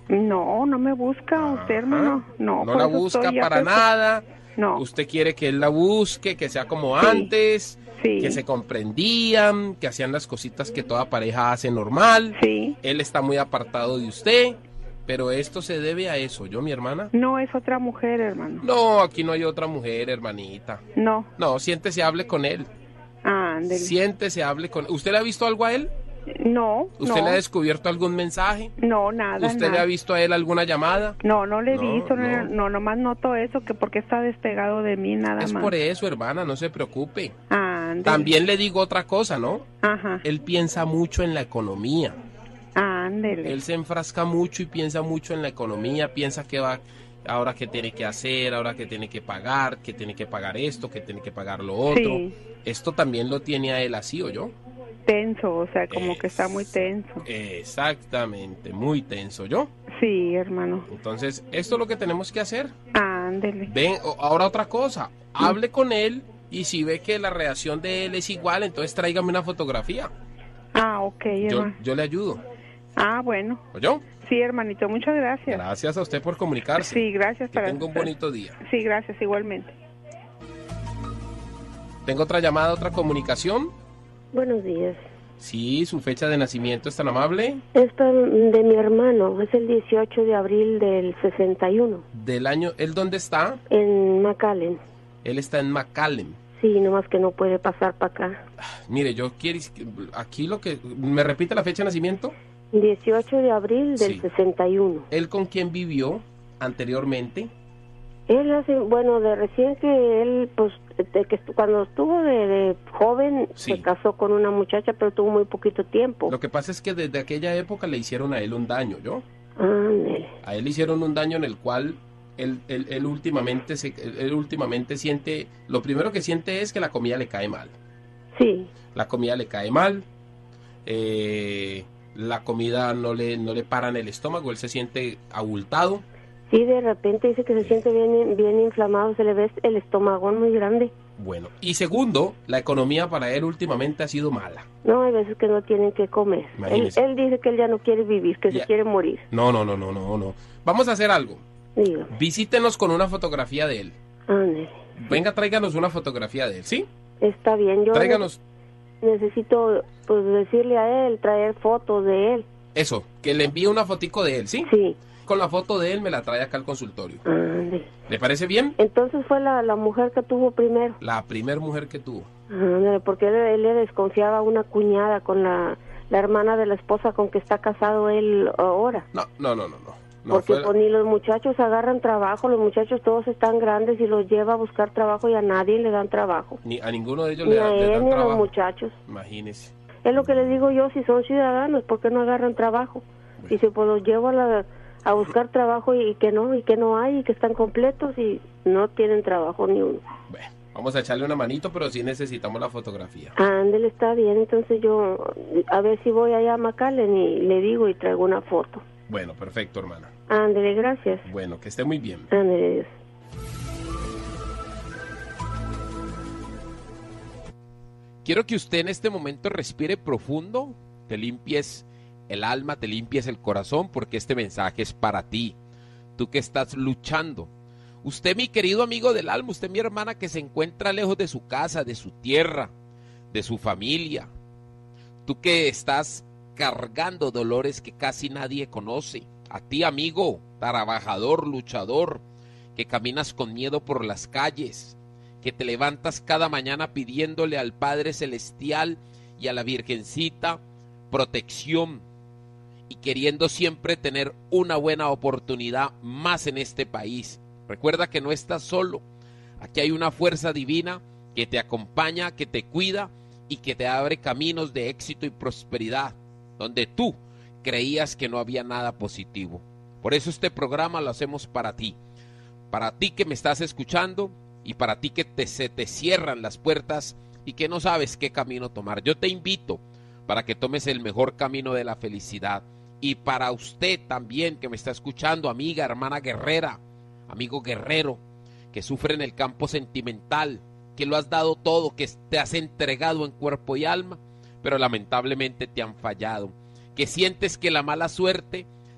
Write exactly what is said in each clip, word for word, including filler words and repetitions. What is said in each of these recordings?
No, no me busca usted, hermano. No, No por la eso busca estoy ya para preocup- nada. No. Usted quiere que él la busque, que sea como Sí, antes, sí. que se comprendían, que hacían las cositas que toda pareja hace normal. Sí. Él está muy apartado de usted, pero esto se debe a eso, ¿yo, mi hermana? No, es otra mujer, hermano. No, aquí no hay otra mujer, hermanita. No. No, siéntese, hable con él. Ah, ándele. Siéntese, hable con él. ¿Usted le ha visto algo a él? No, ¿Usted no. le ha descubierto algún mensaje? No, nada, ¿Usted le nada. ha visto a él alguna llamada? No, no le he No, visto, no, no. no, nomás noto eso, que porque está despegado de mí, nada Es más. por eso, hermana, no se preocupe. Ah, ándele. También le digo otra cosa, ¿no? Ajá, Él piensa mucho en la economía. ah, ándele. Él se enfrasca mucho y piensa mucho en la economía, piensa que va, ahora que tiene que hacer, ahora que tiene que pagar, que tiene que pagar esto, que tiene que pagar lo otro. Sí. Esto también lo tiene a él así, ¿o yo? Tenso, o sea, como Es- que está muy tenso. Exactamente, muy tenso, ¿yo? Sí, hermano. Entonces, esto es lo que tenemos que hacer. Ah, ándele. Ven, o- ahora otra cosa, hable con él y si ve que la reacción de él es igual, entonces tráigame una fotografía. Ah, ok, Yo, hermano. yo le ayudo, Ah, bueno. ¿o yo? Sí, hermanito, muchas gracias. Gracias a usted por comunicarse. Sí, gracias. Que para tenga un bonito día. Sí, gracias, igualmente. ¿Tengo otra llamada, otra comunicación? Buenos días. Sí, su fecha de nacimiento es tan amable. Esta de mi hermano es el dieciocho de abril del sesenta y uno, Del año, ¿él dónde está? en McAllen. Él está en McAllen. Sí, nomás que no puede pasar para acá. Mire, yo quiero, aquí lo que, ¿me repite la fecha de nacimiento? dieciocho de abril del Sí. sesenta y uno. ¿Él con quién vivió anteriormente? Él hace, bueno, de recién que él, pues, de que estu- cuando estuvo de, de joven, Sí. se casó con una muchacha, pero tuvo muy poquito tiempo. Lo que pasa es que desde aquella época le hicieron a él un daño, ¿yo? Ándele. A él le hicieron un daño en el cual él, él, él últimamente se, él, él últimamente siente, lo primero que siente es que la comida le cae mal. Sí, La comida le cae mal, eh, la comida no le, no le para en el estómago, él se siente abultado. sí, de repente dice que se siente bien, bien inflamado, se le ve el estómago muy grande. Bueno, y segundo, la economía para él últimamente ha sido mala. No, hay veces que no tienen que comer. Él, Imagínese. él dice que él ya no quiere vivir, que Ya. se quiere morir. No, no, no, no, no, no. Vamos a hacer algo. Digo, Visítenos con una fotografía de él. ándele. Venga, tráiganos una fotografía de él, ¿sí? Está bien, yo Tráiganos necesito pues decirle a él, traer fotos de él. eso, que le envíe una fotico de él, ¿sí? Sí, Con la foto de él me la trae acá al consultorio. ándele. ¿Le parece bien? Entonces fue la, la mujer que tuvo primero. La primer mujer que tuvo. Ándele, porque él, él le desconfiaba a una cuñada con la, la hermana de la esposa con que está casado él ahora. No, no, no, no, no. No porque fue- pues ni los muchachos agarran trabajo, los muchachos todos están grandes y los lleva a buscar trabajo y a nadie le dan trabajo. ni a ninguno de ellos Ni le, a da- le él dan ni a los trabajo. muchachos. Imagínese. Es lo que les digo yo, si son ciudadanos, ¿por qué no agarran trabajo? Y si pues los llevo a, la- a buscar trabajo y, y que no, y que no hay, y que están completos y no tienen trabajo ni uno. Bueno, vamos a echarle una manito, pero sí necesitamos la fotografía. Ándele, está bien, entonces yo a ver si voy allá a McAllen y le digo y traigo una foto. Bueno, perfecto, hermana. Ándele, gracias. Bueno, que esté muy bien. Ándele, Dios. Quiero que usted en este momento respire profundo, te limpies el alma, te limpies el corazón, porque este mensaje es para ti, tú que estás luchando. Usted, mi querido amigo del alma, usted, mi hermana, que se encuentra lejos de su casa, de su tierra, de su familia. Tú que estás cargando dolores que casi nadie conoce. A ti, amigo, trabajador, luchador, que caminas con miedo por las calles, que te levantas cada mañana pidiéndole al Padre Celestial y a la Virgencita protección y queriendo siempre tener una buena oportunidad más en este país. Recuerda que no estás solo. Aquí hay una fuerza divina que te acompaña, que te cuida y que te abre caminos de éxito y prosperidad, donde tú creías que no había nada positivo. Por eso este programa lo hacemos para ti. Para ti que me estás escuchando y para ti que te, se te cierran las puertas y que no sabes qué camino tomar. Yo te invito para que tomes el mejor camino de la felicidad. Y para usted también que me está escuchando, amiga, hermana guerrera, amigo guerrero, que sufre en el campo sentimental, que lo has dado todo, que te has entregado en cuerpo y alma, pero lamentablemente te han fallado, que sientes que la mala suerte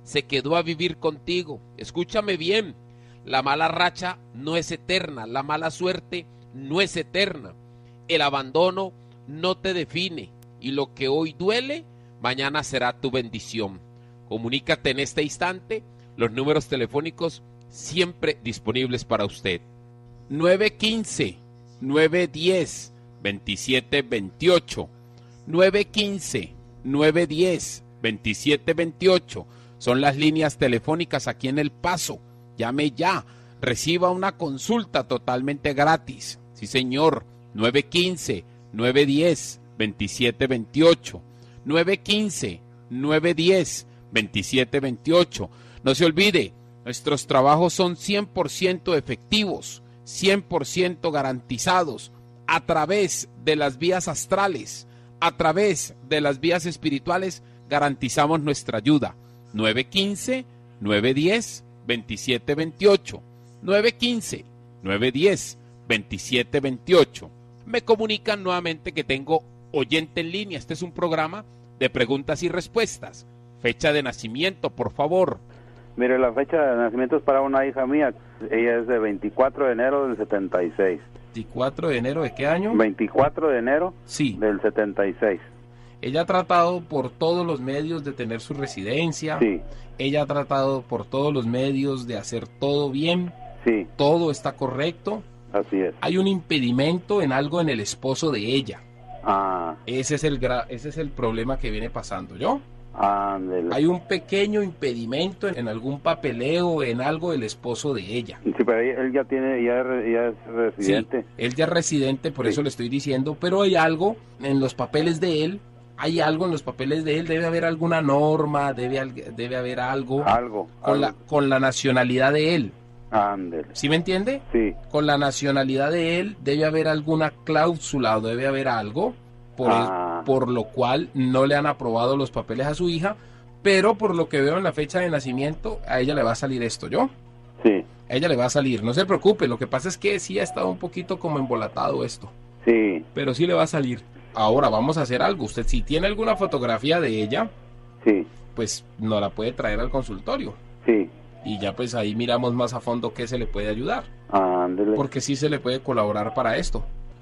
se quedó a vivir contigo. Escúchame bien, la mala racha no es eterna, la mala suerte no es eterna, el abandono no te define y lo que hoy duele, mañana será tu bendición. Comunícate en este instante, los números telefónicos siempre disponibles para usted. nueve uno cinco, nueve uno cero, dos siete dos ocho, nueve uno cinco, nueve uno cero, dos siete dos ocho. Son las líneas telefónicas aquí en El Paso. Llame ya, reciba una consulta totalmente gratis. Sí, señor, nueve uno cinco, nueve uno cero, dos siete dos ocho, nueve uno cinco, nueve uno cero, dos siete dos ocho. No se olvide, nuestros trabajos son cien por ciento efectivos, cien por ciento garantizados, a través de las vías astrales, a través de las vías espirituales, garantizamos nuestra ayuda. nueve uno cinco, nueve uno cero, dos siete dos ocho, nueve uno cinco, nueve uno cero, dos siete dos ocho. Me comunican nuevamente que tengo oyente en línea. Este es un programa de preguntas y respuestas. Fecha de nacimiento, por favor. Mire, la fecha de nacimiento es para una hija mía. Ella es de veinticuatro de enero del setenta y seis. ¿veinticuatro de enero de qué año? veinticuatro de enero sí. del setenta y seis. Ella ha tratado por todos los medios de tener su residencia. Sí. Ella ha tratado por todos los medios de hacer todo bien. Sí. Todo está correcto. Así es. Hay un impedimento en algo en el esposo de ella. Ah. Ese es el gra ese es el problema que viene pasando, ¿yo? Ándele. Hay un pequeño impedimento en, en algún papeleo, en algo del esposo de ella. Sí, pero él ya tiene, ya, ya es residente. Sí, él ya es residente, por sí. eso le estoy diciendo, pero hay algo en los papeles de él, hay algo en los papeles de él, debe haber alguna norma, debe, debe haber algo, algo con, algo. La, con la nacionalidad de él. Ándele. ¿Sí me entiende? Sí. Con la nacionalidad de él debe haber alguna cláusula o debe haber algo por, ah. el, por lo cual no le han aprobado los papeles a su hija, pero por lo que veo en la fecha de nacimiento, a ella le va a salir esto, ¿yo? Sí. A ella le va a salir, no se preocupe, lo que pasa es que sí ha estado un poquito como embolatado esto. Sí. Pero sí le va a salir. Ahora vamos a hacer algo, usted si tiene alguna fotografía de ella, sí, pues nos la puede traer al consultorio. Sí. Y ya pues ahí miramos más a fondo qué se le puede ayudar. Ándele. Porque sí se le puede colaborar para esto.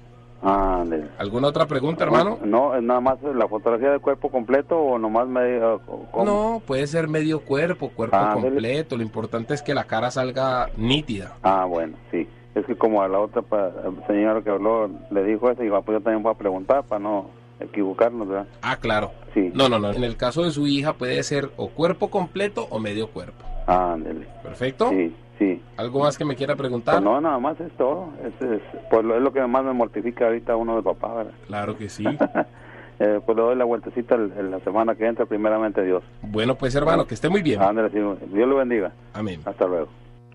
Ándele. ¿Alguna otra pregunta, hermano? No, es nada más la fotografía del cuerpo completo o nomás medio. ¿cómo? No, puede ser medio cuerpo, cuerpo Ándele. completo. Lo importante es que la cara salga nítida. Ah, bueno, sí. Es que como a la otra pa, señora que habló le dijo eso, y pues yo también voy a preguntar para no equivocarnos, ¿verdad? Ah, claro. Sí. No, no, no. En el caso de su hija puede ser o cuerpo completo o medio cuerpo. Ándele. Perfecto. Sí, sí. ¿Algo más que me quiera preguntar? Pues no, nada más es todo. Es, es, pues lo, es lo que más me mortifica ahorita uno de papá, ¿verdad? Claro que sí. eh, pues le doy la vueltecita el, el, la semana que entra, primeramente Dios. Bueno, pues hermano, que esté muy bien. Ándele, sí. Dios lo bendiga. Amén. Hasta luego.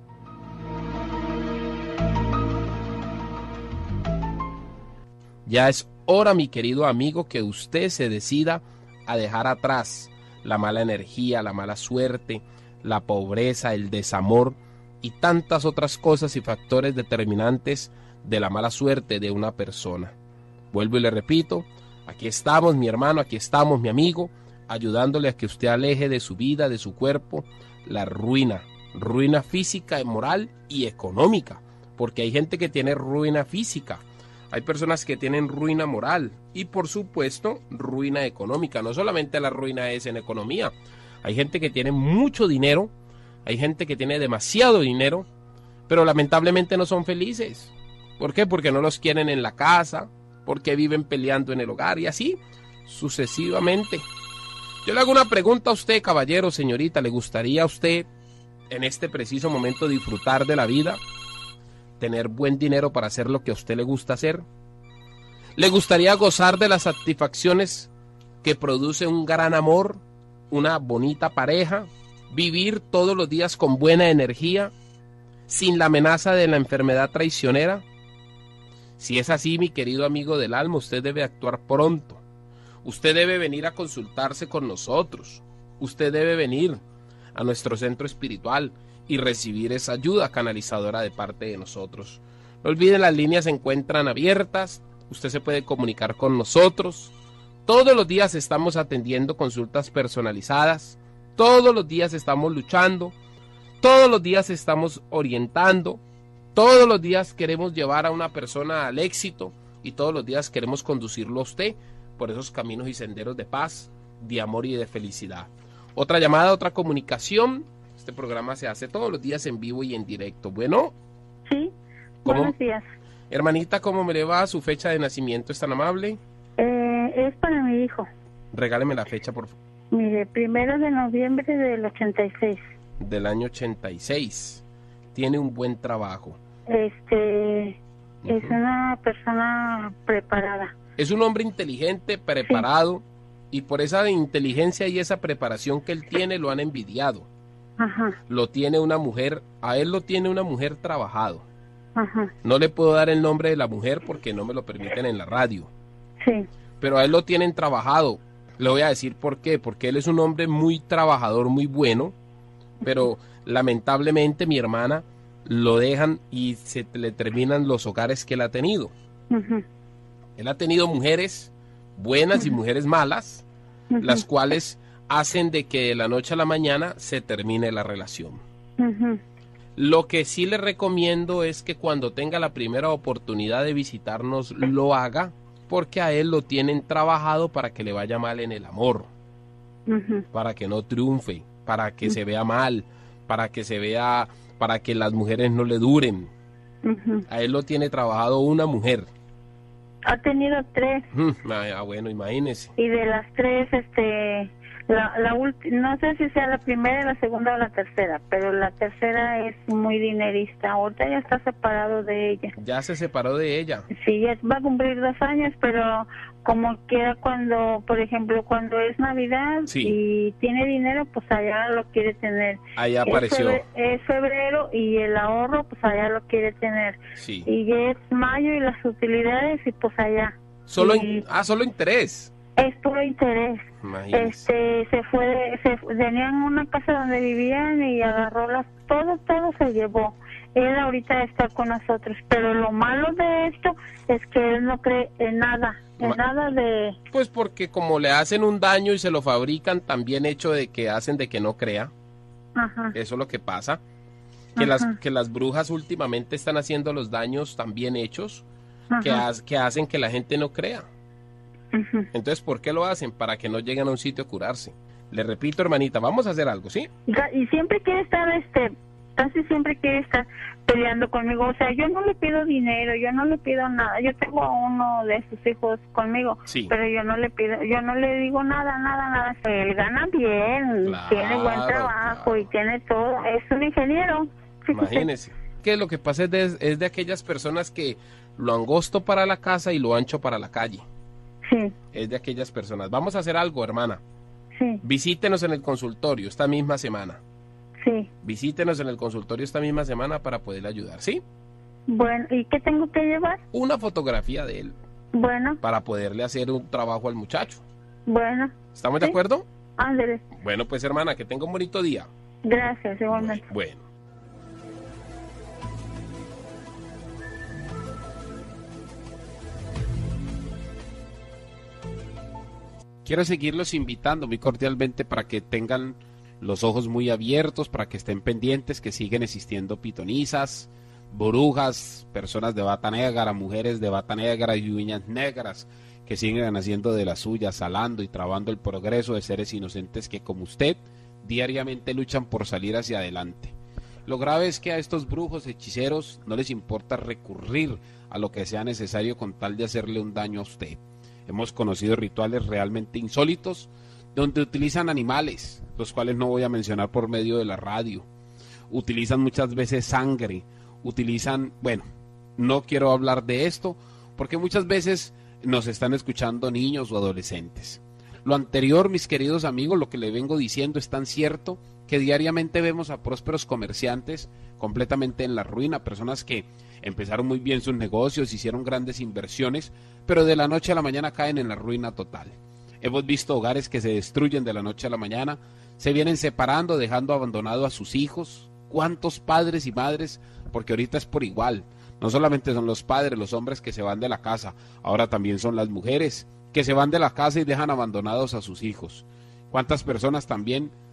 Ya es hora, mi querido amigo, que usted se decida a dejar atrás la mala energía, la mala suerte, la pobreza, el desamor y tantas otras cosas y factores determinantes de la mala suerte de una persona. Vuelvo y le repito, aquí estamos, mi hermano, aquí estamos, mi amigo, ayudándole a que usted aleje de su vida, de su cuerpo, la ruina, ruina física, moral y económica, porque hay gente que tiene ruina física. Hay personas que tienen ruina moral y, por supuesto, ruina económica. No solamente la ruina es en economía. Hay gente que tiene mucho dinero, hay gente que tiene demasiado dinero, pero lamentablemente no son felices. ¿Por qué? Porque no los quieren en la casa, porque viven peleando en el hogar y así sucesivamente. Yo le hago una pregunta a usted, caballero, señorita. ¿Le gustaría a usted en este preciso momento disfrutar de la vida? ¿Tener buen dinero para hacer lo que a usted le gusta hacer? ¿Le gustaría gozar de las satisfacciones que produce un gran amor, una bonita pareja, vivir todos los días con buena energía, sin la amenaza de la enfermedad traicionera? Si es así, mi querido amigo del alma, usted debe actuar pronto. Usted debe venir a consultarse con nosotros. Usted debe venir a nuestro centro espiritual y recibir esa ayuda canalizadora de parte de nosotros. No olviden, las líneas se encuentran abiertas, usted se puede comunicar con nosotros. Todos los días estamos atendiendo consultas personalizadas, todos los días estamos luchando, todos los días estamos orientando, todos los días queremos llevar a una persona al éxito y todos los días queremos conducirlo a usted por esos caminos y senderos de paz, de amor y de felicidad. Otra llamada, otra comunicación. Este programa se hace todos los días en vivo y en directo. Bueno. Sí, ¿Cómo? Buenos días. Hermanita, ¿cómo me le va? ¿Su fecha de nacimiento es tan amable? Eh, es para mi hijo. Regáleme la fecha, por favor. Mire, primero de noviembre del ochenta y seis. Del año ochenta y seis. Tiene un buen trabajo. Este, uh-huh. Es una persona preparada. Es un hombre inteligente, preparado, sí. Y por esa inteligencia y esa preparación que él tiene lo han envidiado. Ajá. Lo tiene una mujer, a él lo tiene una mujer trabajado. Ajá. No le puedo dar el nombre de la mujer porque no me lo permiten en la radio. Sí. Pero a él lo tienen trabajado. Le voy a decir por qué, porque él es un hombre muy trabajador, muy bueno, pero lamentablemente mi hermana lo dejan y se le terminan los hogares que él ha tenido. Uh-huh. Él ha tenido mujeres buenas uh-huh. y mujeres malas, uh-huh. las cuales hacen de que de la noche a la mañana se termine la relación. Uh-huh. Lo que sí le recomiendo es que cuando tenga la primera oportunidad de visitarnos lo haga, porque a él lo tienen trabajado para que le vaya mal en el amor, uh-huh. para que no triunfe, para que uh-huh. se vea mal, para que se vea, para que las mujeres no le duren. Uh-huh. A él lo tiene trabajado una mujer. Ha tenido tres. Ah, bueno, imagínese. Y de las tres, este, la, la ulti- no sé si sea la primera, la segunda o la tercera, pero la tercera es muy dinerista. Ahorita ya está separado de ella. Ya se separó de ella. Sí, ya va a cumplir dos años, pero como quiera cuando, por ejemplo, cuando es Navidad sí. y tiene dinero, pues allá lo quiere tener. Allá apareció. Es, febre- es febrero y el ahorro, pues allá lo quiere tener. Sí. Y ya es mayo y las utilidades y pues allá. Solo, y, in- ah, solo interés. Es puro interés. Imagínese. Este, se fue, se tenían una casa donde vivían y agarró las, todo, todo se llevó. Él ahorita está con nosotros, pero lo malo de esto es que él no cree en nada, en Ma- nada de... Pues porque como le hacen un daño y se lo fabrican, también hecho de que hacen de que no crea. Ajá. Eso es lo que pasa. Que las, que las brujas últimamente están haciendo los daños también hechos, que, ha, que hacen que la gente no crea. Uh-huh. Entonces, ¿por qué lo hacen? Para que no lleguen a un sitio a curarse. Le repito, hermanita, vamos a hacer algo, ¿sí? Y siempre quiere estar, este, casi siempre quiere estar peleando conmigo. O sea, yo no le pido dinero, yo no le pido nada. Yo tengo a uno de sus hijos conmigo, sí. pero yo no le pido, yo no le digo nada, nada, nada. Él gana bien, claro, tiene buen trabajo claro. y tiene todo. Es un ingeniero. Imagínese. Que lo que pasa es de, es de aquellas personas que lo angosto para la casa y lo ancho para la calle. Sí. Es de aquellas personas. Vamos a hacer algo, hermana. Sí. Visítenos en el consultorio esta misma semana. Sí. Visítenos en el consultorio esta misma semana para poderle ayudar, ¿sí? Bueno, ¿y qué tengo que llevar? Una fotografía de él. Bueno. Para poderle hacer un trabajo al muchacho. Bueno. ¿Estamos ¿Sí? de acuerdo? Ándale. Bueno, pues hermana, que tenga un bonito día. Gracias, igualmente. Bueno. bueno. Quiero seguirlos invitando muy cordialmente para que tengan los ojos muy abiertos, para que estén pendientes que siguen existiendo pitonisas, brujas, personas de bata negra, mujeres de bata negra y uñas negras que siguen haciendo de las suyas, salando y trabando el progreso de seres inocentes que como usted diariamente luchan por salir hacia adelante. Lo grave es que a estos brujos, hechiceros, no les importa recurrir a lo que sea necesario con tal de hacerle un daño a usted. Hemos conocido rituales realmente insólitos donde utilizan animales, los cuales no voy a mencionar por medio de la radio. Utilizan muchas veces sangre, utilizan, bueno, no quiero hablar de esto porque muchas veces nos están escuchando niños o adolescentes. Lo anterior, mis queridos amigos, lo que le vengo diciendo es tan cierto que diariamente vemos a prósperos comerciantes completamente en la ruina, personas que empezaron muy bien sus negocios, hicieron grandes inversiones, pero de la noche a la mañana caen en la ruina total. Hemos visto hogares que se destruyen de la noche a la mañana, se vienen separando, dejando abandonado a sus hijos. ¿Cuántos padres y madres? Porque ahorita es por igual. No solamente son los padres, los hombres que se van de la casa, ahora también son las mujeres que se van de la casa y dejan abandonados a sus hijos. ¿Cuántas personas también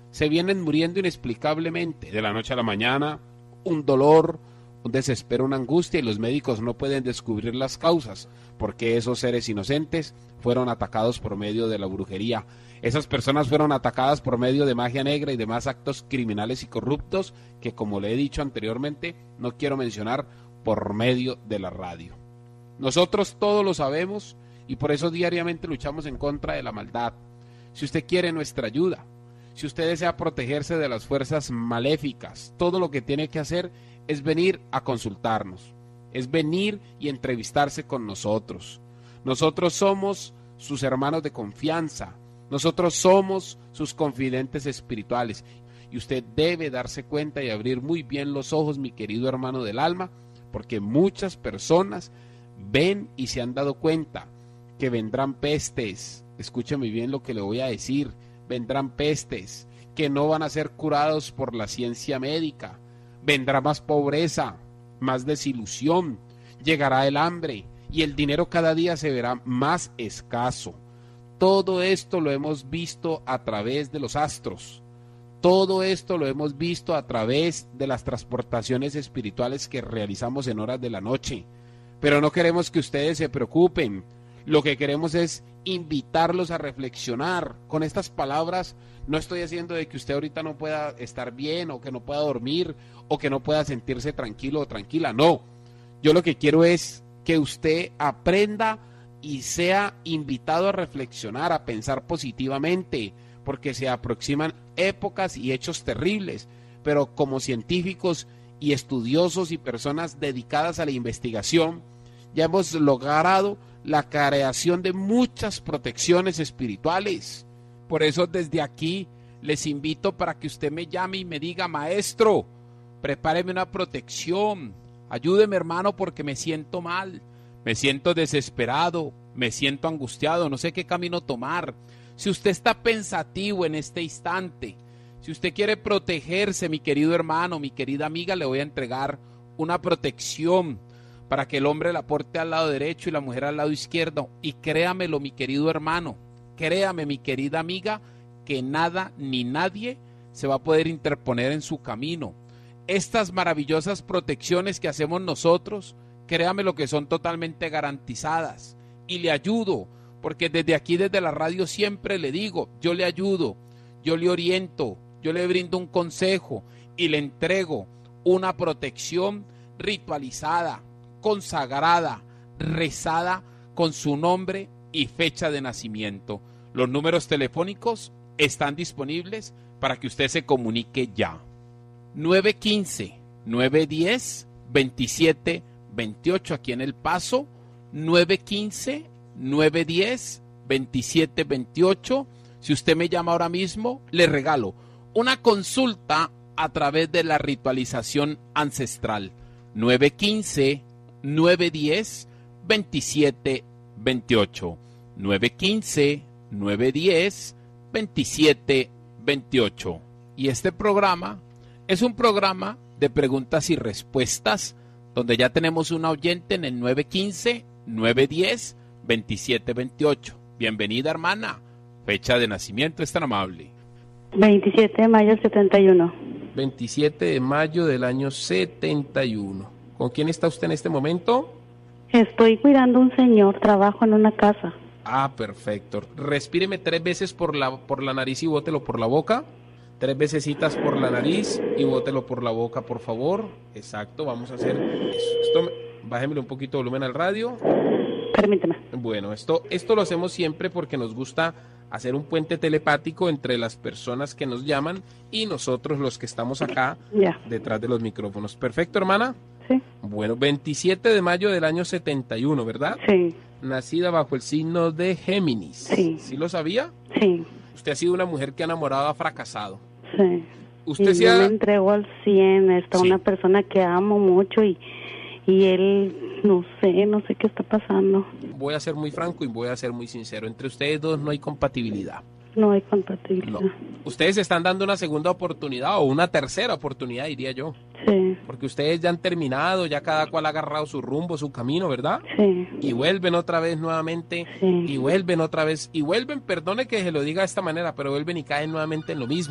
se vienen muriendo inexplicablemente, de la noche a la mañana, un dolor, un desespero, una angustia, y los médicos no pueden descubrir las causas, porque esos seres inocentes fueron atacados por medio de la brujería. Esas personas fueron atacadas por medio de magia negra y demás actos criminales y corruptos que, como le he dicho anteriormente, no quiero mencionar por medio de la radio. Nosotros todos lo sabemos y por eso diariamente luchamos en contra de la maldad. Si usted quiere nuestra ayuda, si usted desea protegerse de las fuerzas maléficas, todo lo que tiene que hacer es venir a consultarnos, es venir y entrevistarse con nosotros. Nosotros somos sus hermanos de confianza, nosotros somos sus confidentes espirituales, y usted debe darse cuenta y abrir muy bien los ojos, mi querido hermano del alma, porque muchas personas ven y se han dado cuenta que vendrán pestes. Escúcheme bien lo que le voy a decir, vendrán pestes que no van a ser curados por la ciencia médica, vendrá más pobreza, más desilusión, llegará el hambre y el dinero cada día se verá más escaso. Todo esto lo hemos visto a través de los astros, todo esto lo hemos visto a través de las transportaciones espirituales que realizamos en horas de la noche, pero no queremos que ustedes se preocupen. Lo que queremos es invitarlos a reflexionar. Con estas palabras no estoy haciendo de que usted ahorita no pueda estar bien, o que no pueda dormir, o que no pueda sentirse tranquilo o tranquila. No, yo lo que quiero es que usted aprenda y sea invitado a reflexionar, a pensar positivamente, porque se aproximan épocas y hechos terribles, pero como científicos y estudiosos y personas dedicadas a la investigación, ya hemos logrado la creación de muchas protecciones espirituales. Por eso desde aquí les invito para que usted me llame y me diga: maestro, prepáreme una protección, ayúdeme hermano porque me siento mal, me siento desesperado, me siento angustiado, no sé qué camino tomar. Si usted está pensativo en este instante, si usted quiere protegerse, mi querido hermano, mi querida amiga, le voy a entregar una protección para que el hombre la porte al lado derecho y la mujer al lado izquierdo. Y créamelo, mi querido hermano, créame, mi querida amiga, que nada ni nadie se va a poder interponer en su camino. Estas maravillosas protecciones que hacemos nosotros, créame lo que son totalmente garantizadas. Y le ayudo, porque desde aquí, desde la radio, siempre le digo, yo le ayudo, yo le oriento, yo le brindo un consejo y le entrego una protección ritualizada, consagrada, rezada con su nombre y fecha de nacimiento. Los números telefónicos están disponibles para que usted se comunique ya. nueve uno cinco, nueve uno cero, dos siete dos ocho aquí en El Paso, nueve uno cinco, nueve uno cero, dos siete dos ocho. Si usted me llama ahora mismo, le regalo una consulta a través de la ritualización ancestral. nueve uno cinco, nueve uno cero, dos siete dos ocho. nueve uno cinco, nueve uno cero, dos siete dos ocho. Y este programa es un programa de preguntas y respuestas, donde ya tenemos una oyente en el nueve uno cinco, nueve uno cero, dos siete dos ocho. Bienvenida, hermana. Fecha de nacimiento, es tan amable. veintisiete de mayo del setenta y uno. veintisiete de mayo del año setenta y uno. ¿Con quién está usted en este momento? Estoy cuidando a un señor, trabajo en una casa. Ah, perfecto. Respíreme tres veces por la, por la nariz y bótelo por la boca. Tres vecesitas por la nariz y bótelo por la boca, por favor. Exacto, vamos a hacer eso. Esto, bájemele un poquito de volumen al radio. Permíteme. Bueno, esto, esto lo hacemos siempre porque nos gusta hacer un puente telepático entre las personas que nos llaman y nosotros los que estamos acá Ya. detrás de los micrófonos. Perfecto, hermana. Sí. Bueno, veintisiete de mayo del año setenta y uno, ¿verdad? Sí. Nacida bajo el signo de Géminis. Sí. ¿Sí lo sabía? Sí. Usted ha sido una mujer que ha enamorado, ha fracasado. Sí. Usted y se yo ha... me entrego al cien, está Sí. una persona que amo mucho y, y él, no sé, no sé qué está pasando. Voy a ser muy franco y voy a ser muy sincero. Entre ustedes dos no hay compatibilidad. No hay compatibilidad. No. Ustedes están dando una segunda oportunidad o una tercera oportunidad, diría yo. Sí. Porque ustedes ya han terminado, ya cada cual ha agarrado su rumbo, su camino, ¿verdad? Sí. Y vuelven otra vez nuevamente, Sí. y vuelven otra vez, y vuelven, perdone que se lo diga de esta manera, pero vuelven y caen nuevamente en lo mismo.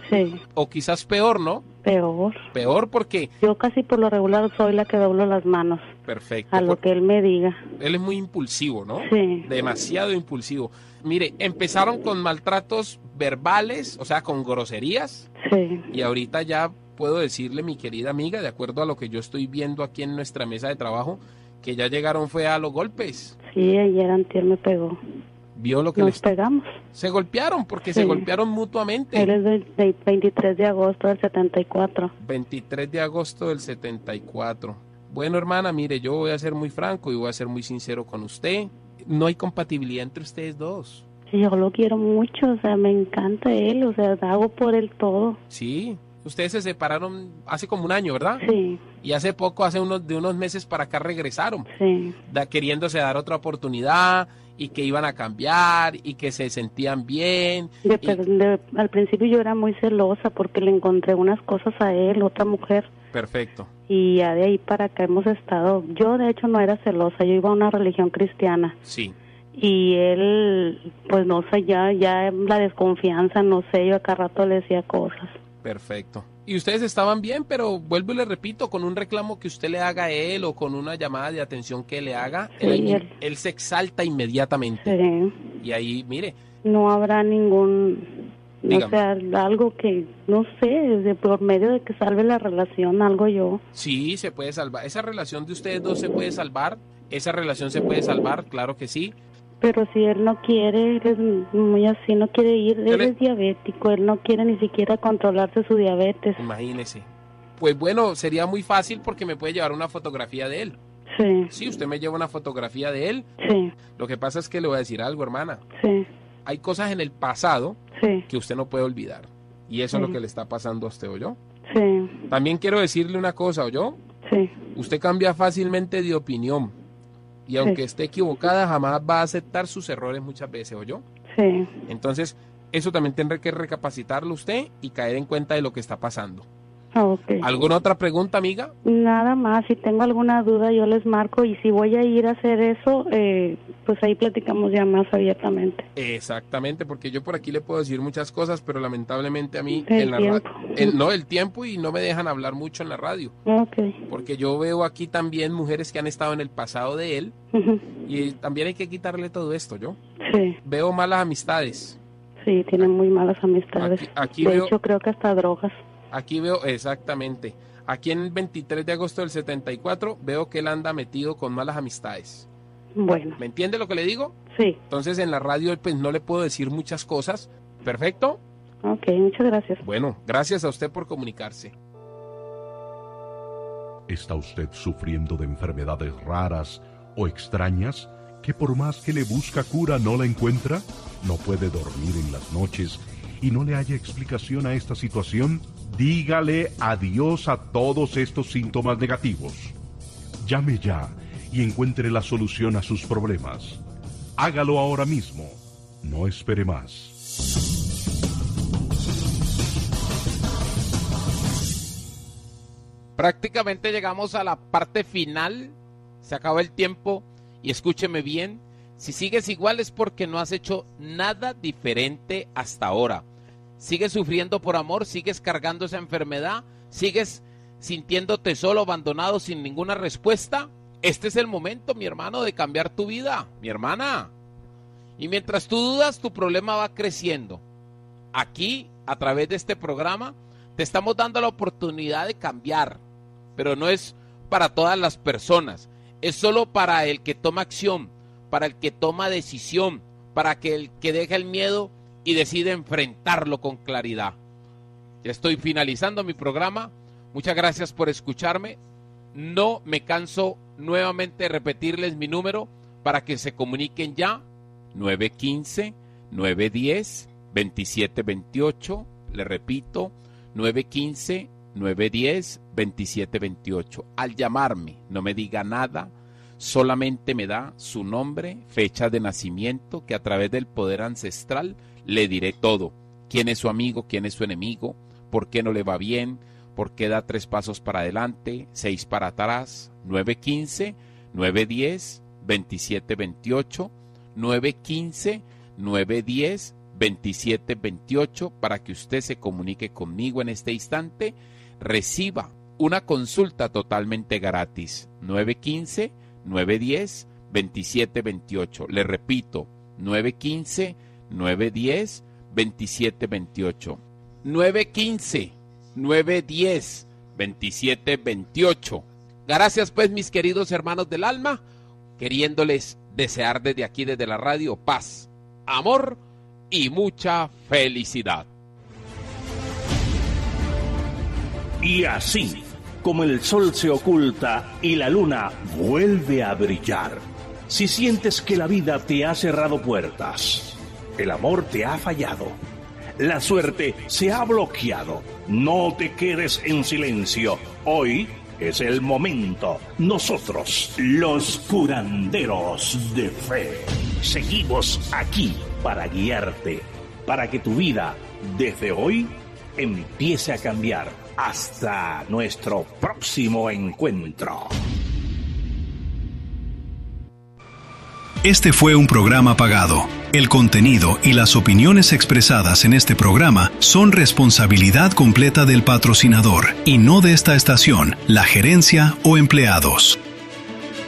Sí. O quizás peor, ¿no? Peor. Peor porque... Yo casi por lo regular soy la que doblo las manos. Perfecto. A lo que él me diga. Él es muy impulsivo, ¿no? Sí. Demasiado impulsivo. Mire, empezaron con maltratos verbales, o sea, con groserías. Sí. Y ahorita ya puedo decirle, mi querida amiga, de acuerdo a lo que yo estoy viendo aquí en nuestra mesa de trabajo, que ya llegaron fue a los golpes. Sí, ayer antier me pegó. ¿Vio lo que Nos les... pegamos. Se golpearon porque Sí. se golpearon mutuamente. Él es del del veintitrés de agosto del setenta y cuatro. veintitrés de agosto del setenta y cuatro. Bueno, hermana, mire, yo voy a ser muy franco y voy a ser muy sincero con usted. No hay compatibilidad entre ustedes dos. Sí, yo lo quiero mucho, o sea, me encanta él, o sea, hago por él todo. Sí. Ustedes se separaron hace como un año, ¿verdad? Sí, Y hace poco, hace unos de unos meses para acá regresaron, sí, da, queriéndose dar otra oportunidad y que iban a cambiar y que se sentían bien. de, y- de- al principio yo era muy celosa porque le encontré unas cosas a él, otra mujer, Perfecto. y ya de ahí para acá hemos estado. Yo de hecho no era celosa, yo iba a una religión cristiana Sí. y él, pues no sé, ya, ya la desconfianza, no sé, yo a cada rato le decía cosas. Perfecto. Y ustedes estaban bien, pero vuelvo y le repito, con un reclamo que usted le haga a él o con una llamada de atención que le haga, Sí, él, él- él se exalta inmediatamente. Sí, Y ahí, mire, no habrá ningún, no Dígame. sé, algo que, no sé, de por medio de que salve la relación, algo yo. sí, se puede salvar. Esa relación de ustedes dos se puede salvar. Esa relación se puede salvar, claro que sí. Pero si él no quiere, él es muy así, no quiere ir, él Él es- es diabético, él no quiere ni siquiera controlarse su diabetes. Imagínese. Pues bueno, sería muy fácil porque me puede llevar una fotografía de él. Sí, Sí, usted me lleva una fotografía de él. sí, Lo que pasa es que le voy a decir algo, hermana. sí, Hay cosas en el pasado sí, que usted no puede olvidar. Y eso es Sí. lo que le está pasando a usted, ¿oyó? sí, También quiero decirle una cosa, ¿oyó? sí, Usted cambia fácilmente de opinión. Y aunque Sí. esté equivocada, jamás va a aceptar sus errores muchas veces, ¿oyó? sí. Entonces, eso también tendrá que recapacitarlo usted y caer en cuenta de lo que está pasando. Ok. ¿Alguna otra pregunta, amiga? Nada más, si tengo alguna duda yo les marco y si voy a ir a hacer eso, eh, pues ahí platicamos ya más abiertamente. Exactamente, porque yo por aquí le puedo decir muchas cosas, pero lamentablemente a mí El en la tiempo. ra- en- no el tiempo y no me dejan hablar mucho en la radio, Ok. porque yo veo aquí también mujeres que han estado en el pasado de él Ujú. y también hay que quitarle todo esto, yo Sí, veo malas amistades. sí, tienen muy malas amistades. Aquí- aquí de veo- hecho, creo que hasta drogas. Aquí veo exactamente. Aquí en el veintitrés de agosto del setenta y cuatro veo que él anda metido con malas amistades. Bueno, ¿Me entiende lo que le digo? sí. Entonces en la radio pues no le puedo decir muchas cosas. ¿Perfecto? Ok, muchas gracias. Bueno, gracias a usted por comunicarse. ¿Está usted sufriendo de enfermedades raras o extrañas que por más que le busca cura no la encuentra? ¿No puede dormir en las noches y no le haya explicación a esta situación? Dígale adiós a todos estos síntomas negativos. Llame ya y encuentre la solución a sus problemas. Hágalo ahora mismo. No espere más. Prácticamente llegamos a la parte final. Se acaba el tiempo y escúcheme bien. Si sigues igual es porque no has hecho nada diferente hasta ahora. Sigues sufriendo por amor, sigues cargando esa enfermedad, sigues sintiéndote solo, abandonado, sin ninguna respuesta. Este es el momento, mi hermano, de cambiar tu vida, mi hermana. Y mientras tú dudas, tu problema va creciendo. Aquí, a través de este programa, te estamos dando la oportunidad de cambiar, pero no es para todas las personas, es solo para el que toma acción, para el que toma decisión, para que el que deja el miedo y decide enfrentarlo con claridad. Ya estoy finalizando mi programa. Muchas gracias por escucharme. No me canso nuevamente de repetirles mi número para que se comuniquen ya. nueve uno cinco, nueve uno cero, dos siete dos ocho. Le repito, nueve uno cinco, nueve uno cero, dos siete dos ocho. Al llamarme, no me diga nada. Solamente me da su nombre, fecha de nacimiento, que a través del poder ancestral le diré todo. ¿Quién es su amigo? ¿Quién es su enemigo? ¿Por qué no le va bien? ¿Por qué da tres pasos para adelante, seis para atrás? nueve uno cinco, nueve uno cero, dos siete dos ocho, nueve uno cinco, nueve uno cero, veintisiete veintiocho para que usted se comunique conmigo en este instante. Reciba una consulta totalmente gratis. nueve uno cinco, nueve uno cero, veintisiete veintiocho. Le repito, nueve uno cinco, nueve uno cero, veintisiete veintiocho. nueve uno cinco, nueve uno cero, veintisiete veintiocho. Gracias pues, mis queridos hermanos del alma, queriéndoles desear desde aquí, desde la radio, paz, amor y mucha felicidad. Y así, como el sol se oculta y la luna vuelve a brillar, si sientes que la vida te ha cerrado puertas, el amor te ha fallado, la suerte se ha bloqueado, no te quedes en silencio. Hoy es el momento. Nosotros, los curanderos de fe, seguimos aquí para guiarte, para que tu vida desde hoy empiece a cambiar. Hasta nuestro próximo encuentro. Este fue un programa pagado. El contenido y las opiniones expresadas en este programa son responsabilidad completa del patrocinador y no de esta estación, la gerencia o empleados.